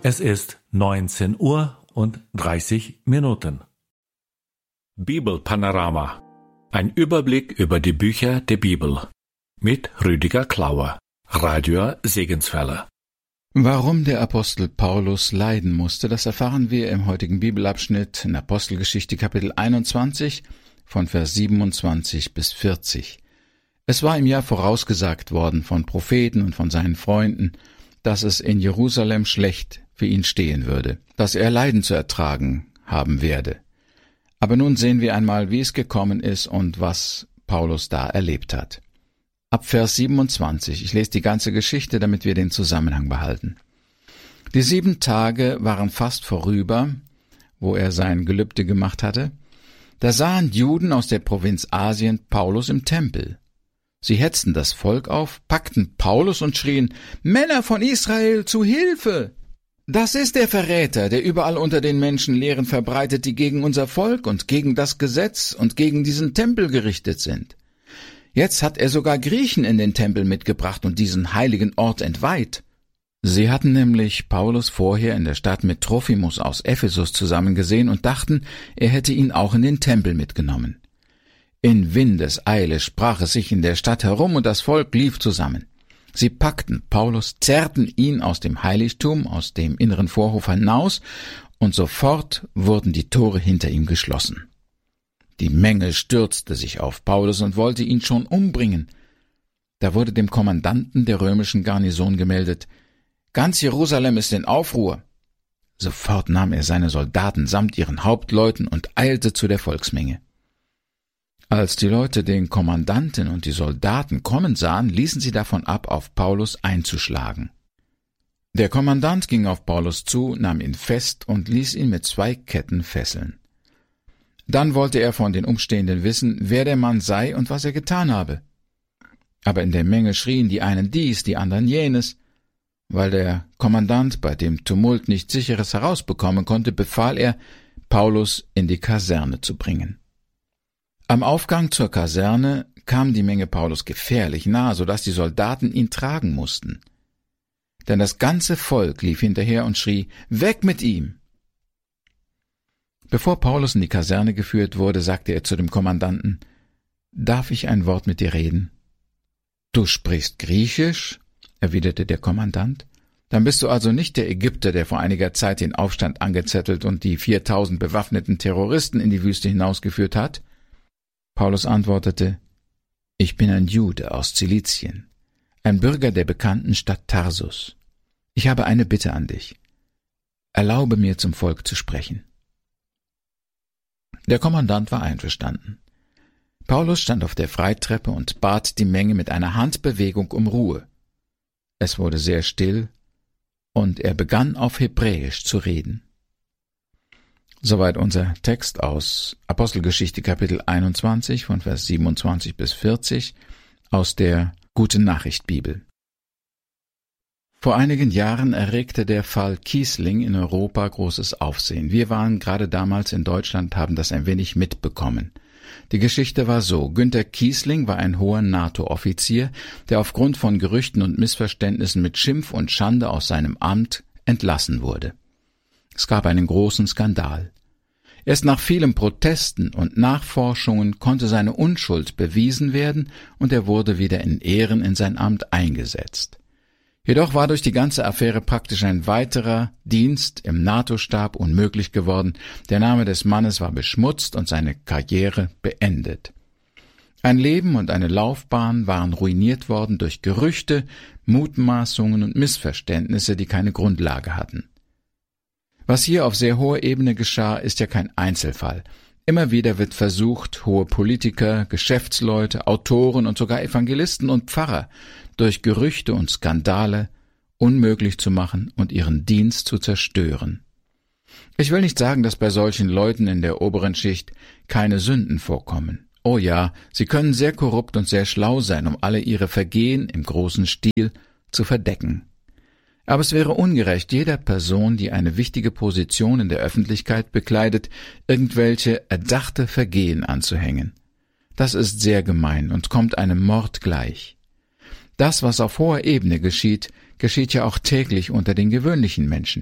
Es ist 19:30 Uhr. Bibelpanorama. Ein Überblick über die Bücher der Bibel. Mit Rüdiger Klauer, Radio Segenswelle. Warum der Apostel Paulus leiden musste, das erfahren wir im heutigen Bibelabschnitt in Apostelgeschichte Kapitel 21 von Vers 27 bis 40. Es war im Jahr vorausgesagt worden von Propheten und von seinen Freunden, dass es in Jerusalem schlecht für ihn stehen würde, dass er Leiden zu ertragen haben werde. Aber nun sehen wir einmal, wie es gekommen ist und was Paulus da erlebt hat. Ab Vers 27, ich lese die ganze Geschichte, damit wir den Zusammenhang behalten. Die 7 Tage waren fast vorüber, wo er sein Gelübde gemacht hatte. Da sahen Juden aus der Provinz Asien Paulus im Tempel. Sie hetzten das Volk auf, packten Paulus und schrien: »Männer von Israel, zu Hilfe! Das ist der Verräter, der überall unter den Menschen Lehren verbreitet, die gegen unser Volk und gegen das Gesetz und gegen diesen Tempel gerichtet sind. Jetzt hat er sogar Griechen in den Tempel mitgebracht und diesen heiligen Ort entweiht.« Sie hatten nämlich Paulus vorher in der Stadt mit Trophimus aus Ephesus zusammengesehen und dachten, er hätte ihn auch in den Tempel mitgenommen. In Windeseile sprach es sich in der Stadt herum und das Volk lief zusammen. Sie packten Paulus, zerrten ihn aus dem Heiligtum, aus dem inneren Vorhof hinaus, und sofort wurden die Tore hinter ihm geschlossen. Die Menge stürzte sich auf Paulus und wollte ihn schon umbringen. Da wurde dem Kommandanten der römischen Garnison gemeldet: »Ganz Jerusalem ist in Aufruhr.« Sofort nahm er seine Soldaten samt ihren Hauptleuten und eilte zu der Volksmenge. Als die Leute den Kommandanten und die Soldaten kommen sahen, ließen sie davon ab, auf Paulus einzuschlagen. Der Kommandant ging auf Paulus zu, nahm ihn fest und ließ ihn mit 2 Ketten fesseln. Dann wollte er von den Umstehenden wissen, wer der Mann sei und was er getan habe. Aber in der Menge schrien die einen dies, die anderen jenes. Weil der Kommandant bei dem Tumult nichts Sicheres herausbekommen konnte, befahl er, Paulus in die Kaserne zu bringen. Am Aufgang zur Kaserne kam die Menge Paulus gefährlich nahe, sodass die Soldaten ihn tragen mussten. Denn das ganze Volk lief hinterher und schrie: »Weg mit ihm!« Bevor Paulus in die Kaserne geführt wurde, sagte er zu dem Kommandanten: »Darf ich ein Wort mit dir reden?« »Du sprichst Griechisch?«, erwiderte der Kommandant. »Dann bist du also nicht der Ägypter, der vor einiger Zeit den Aufstand angezettelt und die 4000 bewaffneten Terroristen in die Wüste hinausgeführt hat?« Paulus antwortete: »Ich bin ein Jude aus Zilizien, ein Bürger der bekannten Stadt Tarsus. Ich habe eine Bitte an dich. Erlaube mir, zum Volk zu sprechen.« Der Kommandant war einverstanden. Paulus stand auf der Freitreppe und bat die Menge mit einer Handbewegung um Ruhe. Es wurde sehr still, und er begann auf Hebräisch zu reden. Soweit unser Text aus Apostelgeschichte Kapitel 21 von Vers 27 bis 40 aus der Gute-Nachricht-Bibel. Vor einigen Jahren erregte der Fall Kiesling in Europa großes Aufsehen. Wir waren gerade damals in Deutschland, haben das ein wenig mitbekommen. Die Geschichte war so: Günter Kiesling war ein hoher NATO-Offizier, der aufgrund von Gerüchten und Missverständnissen mit Schimpf und Schande aus seinem Amt entlassen wurde. Es gab einen großen Skandal. Erst nach vielen Protesten und Nachforschungen konnte seine Unschuld bewiesen werden und er wurde wieder in Ehren in sein Amt eingesetzt. Jedoch war durch die ganze Affäre praktisch ein weiterer Dienst im NATO-Stab unmöglich geworden. Der Name des Mannes war beschmutzt und seine Karriere beendet. Ein Leben und eine Laufbahn waren ruiniert worden durch Gerüchte, Mutmaßungen und Missverständnisse, die keine Grundlage hatten. Was hier auf sehr hoher Ebene geschah, ist ja kein Einzelfall. Immer wieder wird versucht, hohe Politiker, Geschäftsleute, Autoren und sogar Evangelisten und Pfarrer durch Gerüchte und Skandale unmöglich zu machen und ihren Dienst zu zerstören. Ich will nicht sagen, dass bei solchen Leuten in der oberen Schicht keine Sünden vorkommen. Oh ja, sie können sehr korrupt und sehr schlau sein, um alle ihre Vergehen im großen Stil zu verdecken. Aber es wäre ungerecht, jeder Person, die eine wichtige Position in der Öffentlichkeit bekleidet, irgendwelche erdachte Vergehen anzuhängen. Das ist sehr gemein und kommt einem Mord gleich. Das, was auf hoher Ebene geschieht, geschieht ja auch täglich unter den gewöhnlichen Menschen.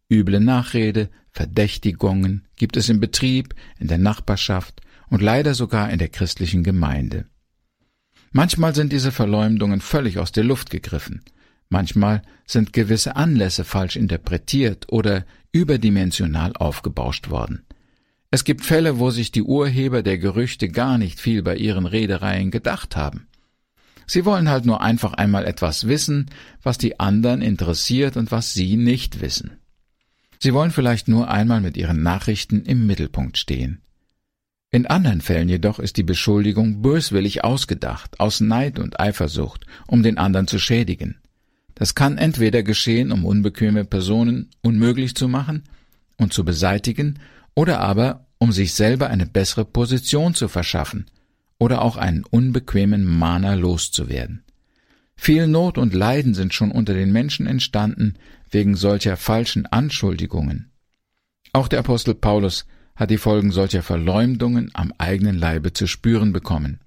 Üble Nachrede, Verdächtigungen gibt es im Betrieb, in der Nachbarschaft und leider sogar in der christlichen Gemeinde. Manchmal sind diese Verleumdungen völlig aus der Luft gegriffen. Manchmal sind gewisse Anlässe falsch interpretiert oder überdimensional aufgebauscht worden. Es gibt Fälle, wo sich die Urheber der Gerüchte gar nicht viel bei ihren Redereien gedacht haben. Sie wollen halt nur einfach einmal etwas wissen, was die anderen interessiert und was sie nicht wissen. Sie wollen vielleicht nur einmal mit ihren Nachrichten im Mittelpunkt stehen. In anderen Fällen jedoch ist die Beschuldigung böswillig ausgedacht, aus Neid und Eifersucht, um den anderen zu schädigen. Das kann entweder geschehen, um unbequeme Personen unmöglich zu machen und zu beseitigen, oder aber, um sich selber eine bessere Position zu verschaffen oder auch einen unbequemen Mahner loszuwerden. Viel Not und Leiden sind schon unter den Menschen entstanden wegen solcher falschen Anschuldigungen. Auch der Apostel Paulus hat die Folgen solcher Verleumdungen am eigenen Leibe zu spüren bekommen.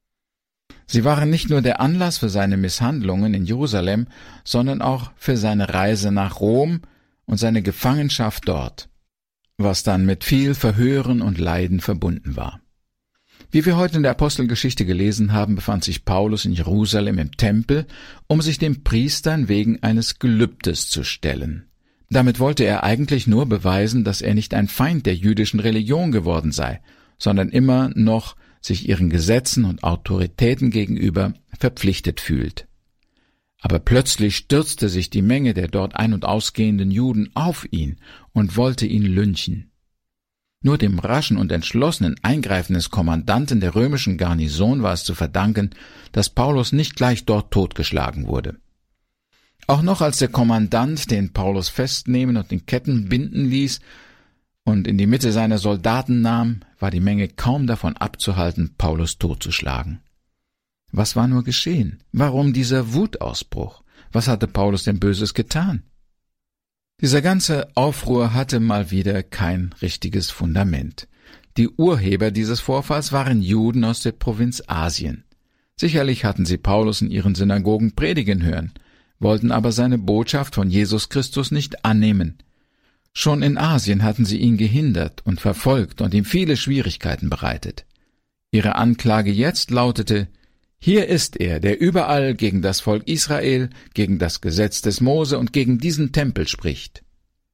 Sie waren nicht nur der Anlass für seine Misshandlungen in Jerusalem, sondern auch für seine Reise nach Rom und seine Gefangenschaft dort, was dann mit viel Verhören und Leiden verbunden war. Wie wir heute in der Apostelgeschichte gelesen haben, befand sich Paulus in Jerusalem im Tempel, um sich den Priestern wegen eines Gelübdes zu stellen. Damit wollte er eigentlich nur beweisen, dass er nicht ein Feind der jüdischen Religion geworden sei, sondern immer noch sich ihren Gesetzen und Autoritäten gegenüber verpflichtet fühlt. Aber plötzlich stürzte sich die Menge der dort ein- und ausgehenden Juden auf ihn und wollte ihn lynchen. Nur dem raschen und entschlossenen Eingreifen des Kommandanten der römischen Garnison war es zu verdanken, dass Paulus nicht gleich dort totgeschlagen wurde. Auch noch als der Kommandant den Paulus festnehmen und in Ketten binden ließ und in die Mitte seiner Soldaten nahm, war die Menge kaum davon abzuhalten, Paulus totzuschlagen. Was war nur geschehen? Warum dieser Wutausbruch? Was hatte Paulus denn Böses getan? Dieser ganze Aufruhr hatte mal wieder kein richtiges Fundament. Die Urheber dieses Vorfalls waren Juden aus der Provinz Asien. Sicherlich hatten sie Paulus in ihren Synagogen predigen hören, wollten aber seine Botschaft von Jesus Christus nicht annehmen. Schon in Asien hatten sie ihn gehindert und verfolgt und ihm viele Schwierigkeiten bereitet. Ihre Anklage jetzt lautete: Hier ist er, der überall gegen das Volk Israel, gegen das Gesetz des Mose und gegen diesen Tempel spricht.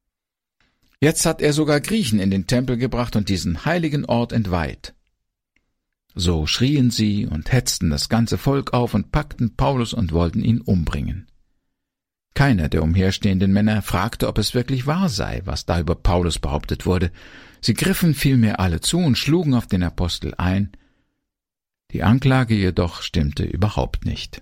Jetzt hat er sogar Griechen in den Tempel gebracht und diesen heiligen Ort entweiht. So schrien sie und hetzten das ganze Volk auf und packten Paulus und wollten ihn umbringen. Keiner der umherstehenden Männer fragte, ob es wirklich wahr sei, was da über Paulus behauptet wurde. Sie griffen vielmehr alle zu und schlugen auf den Apostel ein. Die Anklage jedoch stimmte überhaupt nicht.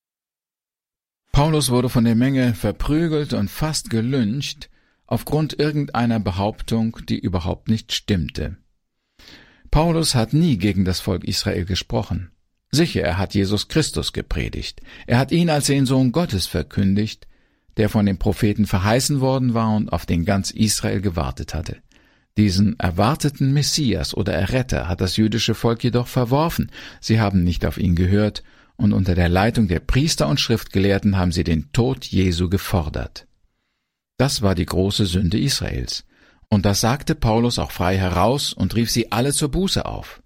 Paulus wurde von der Menge verprügelt und fast gelyncht aufgrund irgendeiner Behauptung, die überhaupt nicht stimmte. Paulus hat nie gegen das Volk Israel gesprochen. Sicher, er hat Jesus Christus gepredigt. Er hat ihn als den Sohn Gottes verkündigt, der von den Propheten verheißen worden war und auf den ganz Israel gewartet hatte. Diesen erwarteten Messias oder Erretter hat das jüdische Volk jedoch verworfen. Sie haben nicht auf ihn gehört, und unter der Leitung der Priester und Schriftgelehrten haben sie den Tod Jesu gefordert. Das war die große Sünde Israels. Und das sagte Paulus auch frei heraus und rief sie alle zur Buße auf.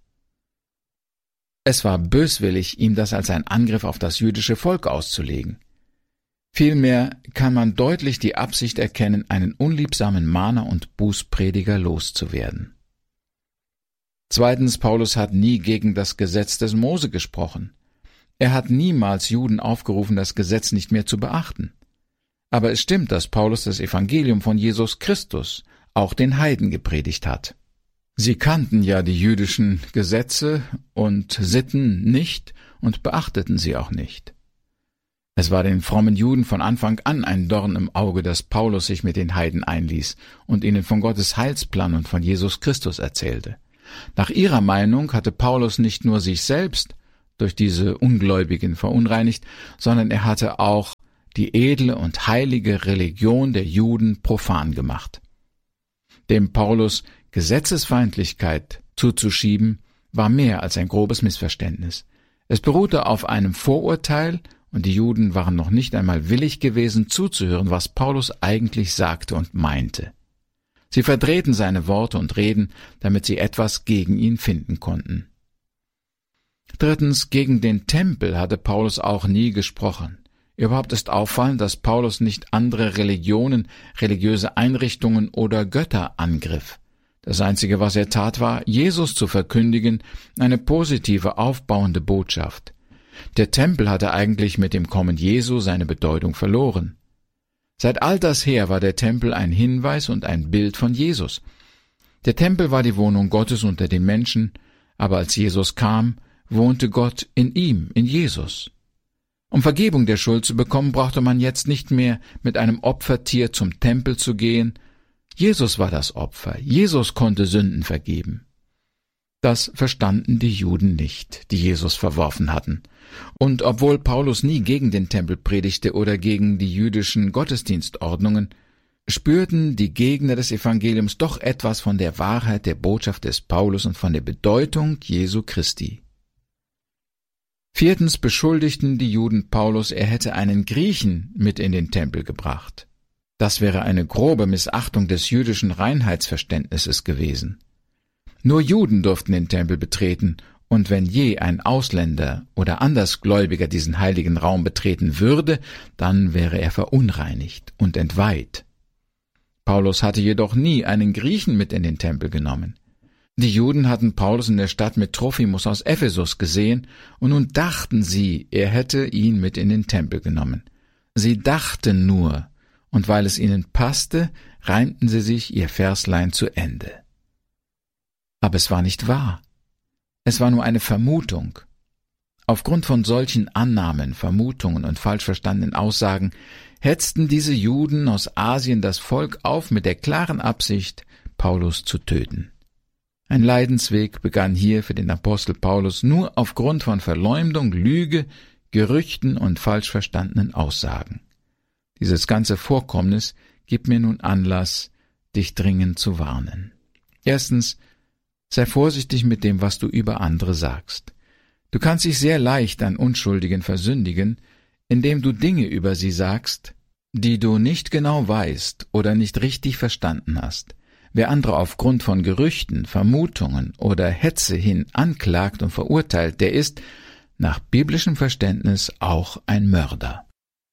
Es war böswillig, ihm das als ein Angriff auf das jüdische Volk auszulegen. Vielmehr kann man deutlich die Absicht erkennen, einen unliebsamen Mahner und Bußprediger loszuwerden. Zweitens, Paulus hat nie gegen das Gesetz des Mose gesprochen. Er hat niemals Juden aufgerufen, das Gesetz nicht mehr zu beachten. Aber es stimmt, dass Paulus das Evangelium von Jesus Christus auch den Heiden gepredigt hat. Sie kannten ja die jüdischen Gesetze und Sitten nicht und beachteten sie auch nicht. Es war den frommen Juden von Anfang an ein Dorn im Auge, dass Paulus sich mit den Heiden einließ und ihnen von Gottes Heilsplan und von Jesus Christus erzählte. Nach ihrer Meinung hatte Paulus nicht nur sich selbst durch diese Ungläubigen verunreinigt, sondern er hatte auch die edle und heilige Religion der Juden profan gemacht. Dem Paulus Gesetzesfeindlichkeit zuzuschieben, war mehr als ein grobes Missverständnis. Es beruhte auf einem Vorurteil und die Juden waren noch nicht einmal willig gewesen, zuzuhören, was Paulus eigentlich sagte und meinte. Sie verdrehten seine Worte und Reden, damit sie etwas gegen ihn finden konnten. Drittens, gegen den Tempel hatte Paulus auch nie gesprochen. Überhaupt ist auffallend, dass Paulus nicht andere Religionen, religiöse Einrichtungen oder Götter angriff. Das Einzige, was er tat, war, Jesus zu verkündigen, eine positive, aufbauende Botschaft. Der Tempel hatte eigentlich mit dem Kommen Jesu seine Bedeutung verloren. Seit all das her war der Tempel ein Hinweis und ein Bild von Jesus. Der Tempel war die Wohnung Gottes unter den Menschen, aber als Jesus kam, wohnte Gott in ihm, in Jesus. Um Vergebung der Schuld zu bekommen, brauchte man jetzt nicht mehr mit einem Opfertier zum Tempel zu gehen. Jesus war das Opfer. Jesus konnte Sünden vergeben. Das verstanden die Juden nicht, die Jesus verworfen hatten. Und obwohl Paulus nie gegen den Tempel predigte oder gegen die jüdischen Gottesdienstordnungen, spürten die Gegner des Evangeliums doch etwas von der Wahrheit der Botschaft des Paulus und von der Bedeutung Jesu Christi. Viertens beschuldigten die Juden Paulus, er hätte einen Griechen mit in den Tempel gebracht. Das wäre eine grobe Missachtung des jüdischen Reinheitsverständnisses gewesen. Nur Juden durften den Tempel betreten, und wenn je ein Ausländer oder Andersgläubiger diesen heiligen Raum betreten würde, dann wäre er verunreinigt und entweiht. Paulus hatte jedoch nie einen Griechen mit in den Tempel genommen. Die Juden hatten Paulus in der Stadt mit Trophimus aus Ephesus gesehen, und nun dachten sie, er hätte ihn mit in den Tempel genommen. Sie dachten nur, und weil es ihnen passte, reimten sie sich ihr Verslein zu Ende. Aber es war nicht wahr. Es war nur eine Vermutung. Aufgrund von solchen Annahmen, Vermutungen und falsch verstandenen Aussagen hetzten diese Juden aus Asien das Volk auf mit der klaren Absicht, Paulus zu töten. Ein Leidensweg begann hier für den Apostel Paulus nur aufgrund von Verleumdung, Lüge, Gerüchten und falsch verstandenen Aussagen. Dieses ganze Vorkommnis gibt mir nun Anlass, dich dringend zu warnen. Erstens, sei vorsichtig mit dem, was du über andere sagst. Du kannst dich sehr leicht an Unschuldigen versündigen, indem du Dinge über sie sagst, die du nicht genau weißt oder nicht richtig verstanden hast. Wer andere aufgrund von Gerüchten, Vermutungen oder Hetze hin anklagt und verurteilt, der ist, nach biblischem Verständnis, auch ein Mörder.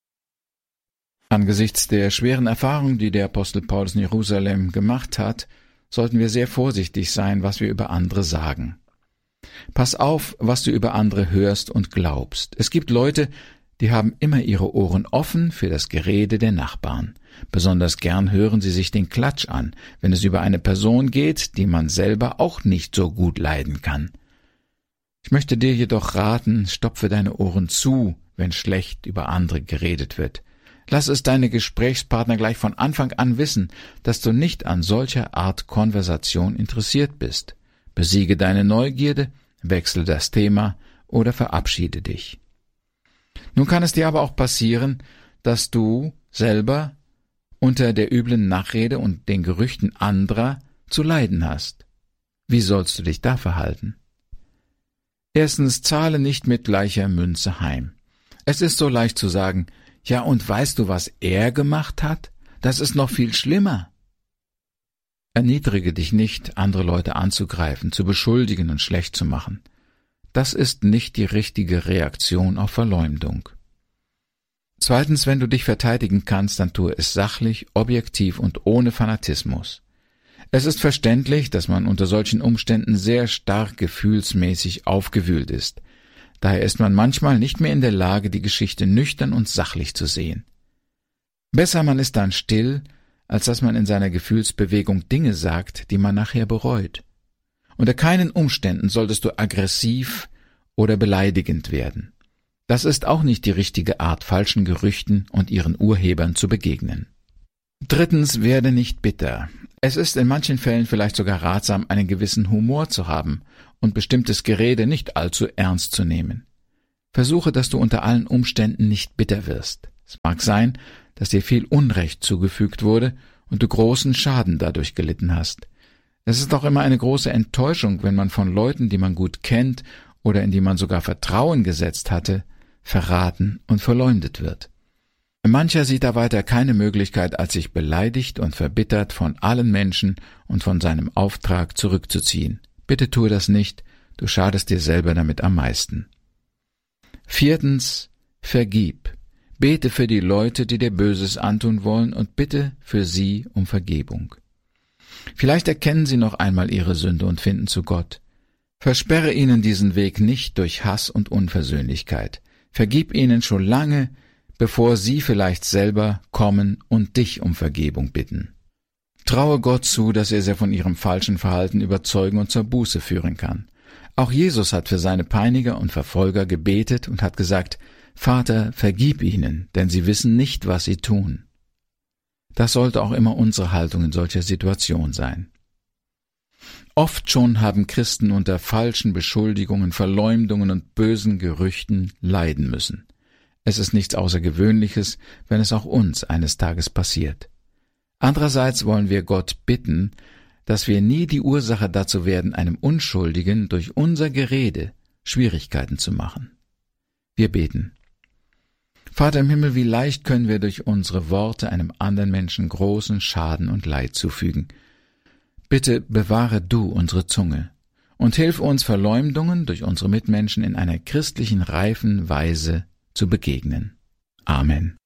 Angesichts der schweren Erfahrung, die der Apostel Paulus in Jerusalem gemacht hat, sollten wir sehr vorsichtig sein, was wir über andere sagen. Pass auf, was du über andere hörst und glaubst. Es gibt Leute, die haben immer ihre Ohren offen für das Gerede der Nachbarn. Besonders gern hören sie sich den Klatsch an, wenn es über eine Person geht, die man selber auch nicht so gut leiden kann. Ich möchte dir jedoch raten, stopfe deine Ohren zu, wenn schlecht über andere geredet wird. Lass es deine Gesprächspartner gleich von Anfang an wissen, dass du nicht an solcher Art Konversation interessiert bist. Besiege deine Neugierde, wechsle das Thema oder verabschiede dich. Nun kann es dir aber auch passieren, dass du selber unter der üblen Nachrede und den Gerüchten anderer zu leiden hast. Wie sollst du dich da verhalten? Erstens, zahle nicht mit gleicher Münze heim. Es ist so leicht zu sagen, ja, und weißt du, was er gemacht hat? Das ist noch viel schlimmer. Erniedrige dich nicht, andere Leute anzugreifen, zu beschuldigen und schlecht zu machen. Das ist nicht die richtige Reaktion auf Verleumdung. Zweitens, wenn du dich verteidigen kannst, dann tue es sachlich, objektiv und ohne Fanatismus. Es ist verständlich, dass man unter solchen Umständen sehr stark gefühlsmäßig aufgewühlt ist. Daher ist man manchmal nicht mehr in der Lage, die Geschichte nüchtern und sachlich zu sehen. Besser man ist dann still, als dass man in seiner Gefühlsbewegung Dinge sagt, die man nachher bereut. Unter keinen Umständen solltest du aggressiv oder beleidigend werden. Das ist auch nicht die richtige Art, falschen Gerüchten und ihren Urhebern zu begegnen. Drittens, werde nicht bitter. Es ist in manchen Fällen vielleicht sogar ratsam, einen gewissen Humor zu haben und bestimmtes Gerede nicht allzu ernst zu nehmen. Versuche, dass du unter allen Umständen nicht bitter wirst. Es mag sein, dass dir viel Unrecht zugefügt wurde und du großen Schaden dadurch gelitten hast. Es ist auch immer eine große Enttäuschung, wenn man von Leuten, die man gut kennt oder in die man sogar Vertrauen gesetzt hatte, verraten und verleumdet wird. Mancher sieht da weiter keine Möglichkeit, als sich beleidigt und verbittert von allen Menschen und von seinem Auftrag zurückzuziehen. Bitte tue das nicht, du schadest dir selber damit am meisten. 4. Vergib. Bete für die Leute, die dir Böses antun wollen, und bitte für sie um Vergebung. Vielleicht erkennen sie noch einmal ihre Sünde und finden zu Gott. Versperre ihnen diesen Weg nicht durch Hass und Unversöhnlichkeit. Vergib ihnen schon lange, bevor sie vielleicht selber kommen und dich um Vergebung bitten. Traue Gott zu, dass er sie von ihrem falschen Verhalten überzeugen und zur Buße führen kann. Auch Jesus hat für seine Peiniger und Verfolger gebetet und hat gesagt: Vater, vergib ihnen, denn sie wissen nicht, was sie tun. Das sollte auch immer unsere Haltung in solcher Situation sein. Oft schon haben Christen unter falschen Beschuldigungen, Verleumdungen und bösen Gerüchten leiden müssen. Es ist nichts Außergewöhnliches, wenn es auch uns eines Tages passiert. Andererseits wollen wir Gott bitten, dass wir nie die Ursache dazu werden, einem Unschuldigen durch unser Gerede Schwierigkeiten zu machen. Wir beten. Vater im Himmel, wie leicht können wir durch unsere Worte einem anderen Menschen großen Schaden und Leid zufügen. Bitte bewahre du unsere Zunge und hilf uns, Verleumdungen durch unsere Mitmenschen in einer christlichen reifen Weise zu begegnen. Amen.